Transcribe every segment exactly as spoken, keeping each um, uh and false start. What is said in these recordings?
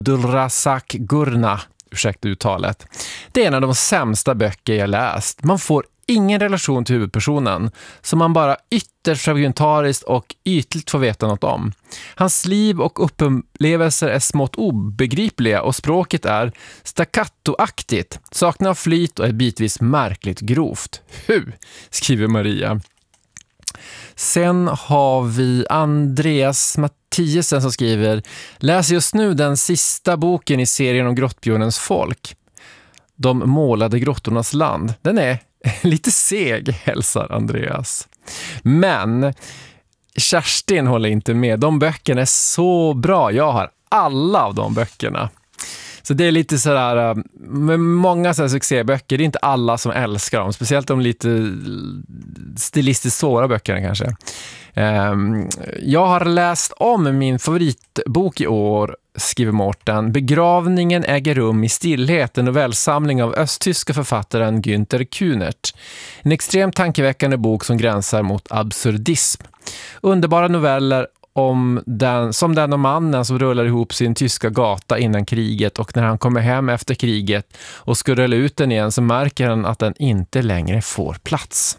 Abdulrazak Gurna, ursäkta uttalet. Det är en av de sämsta böcker jag läst. Man får ingen relation till huvudpersonen som man bara ytterst fragmentariskt och ytligt får veta något om. Hans liv och upplevelser är smått obegripliga och språket är staccatoaktigt, saknar flyt och är bitvis märkligt grovt. Hur? Skriver Maria. Sen har vi Andreas Mattiasen som skriver: läser just nu den sista boken i serien om grottbjörnens folk. De målade grottornas land. Den är lite seg, hälsar Andreas. Men Kerstin håller inte med. De böckerna är så bra. Jag har alla av de böckerna. Så det är lite sådär, med många sådär succéböcker, det är inte alla som älskar dem. Speciellt de lite stilistiskt svåra böckerna kanske. Jag har läst om min favoritbok i år, skriver Mårten. Begravningen äger rum i stillhet, en novellsamling av östtyska författaren Günther Kühnert. En extremt tankeväckande bok som gränsar mot absurdism. Underbara noveller om den, som den om mannen som rullar ihop sin tyska gata innan kriget, och när han kommer hem efter kriget och ska rulla ut den igen så märker han att den inte längre får plats.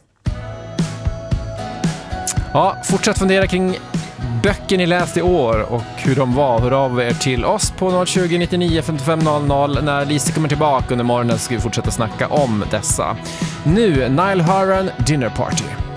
Ja, fortsätt fundera kring böcker ni läst i år och hur de var. Hör av er till oss på noll tjugo, nittionio, femtiofem noll noll. När Lisa kommer tillbaka under morgonen ska vi fortsätta snacka om dessa. Nu, Niall Horan, Dinner Party.